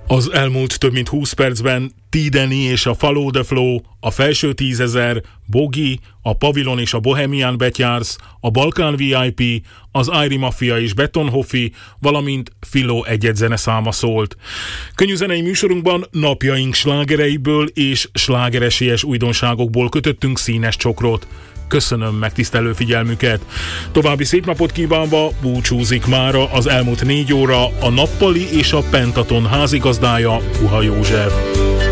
Az elmúlt több mint 20 percben Tideni és a Follow the Flow, a Felső 10.000, Bogi, a Pavilon és a Bohemian Betyársz, a Balkán VIP, az Airi Mafia és Betonhoffi, valamint Filó egyed zeneszáma szólt. Könnyűzenei műsorunkban napjaink slágereiből és slágeresélyes újdonságokból kötöttünk színes csokrot. Köszönöm megtisztelő figyelmüket. További szép napot kívánva búcsúzik mára az elmúlt 4 óra a Nappali és a Pentaton házigazdája, Puha József.